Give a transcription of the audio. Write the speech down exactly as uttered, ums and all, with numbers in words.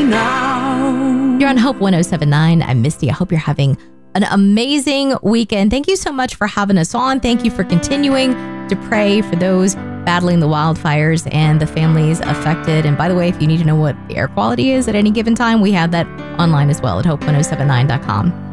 now. You're on Hope one oh seven point nine. I'm Misty. I hope you're having an amazing weekend. Thank you so much for having us on. Thank you for continuing to pray for those battling the wildfires and the families affected. And by the way, if you need to know what the air quality is at any given time, we have that online as well at hope one oh seven nine dot com.